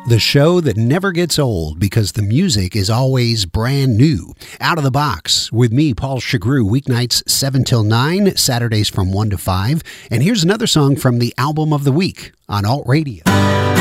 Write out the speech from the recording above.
The show that never gets old because the music is always brand new. Out of the Box with me, Paul Chagru, weeknights 7 till 9, Saturdays from 1 to 5. And here's another song from the album of the week on Alt Radio.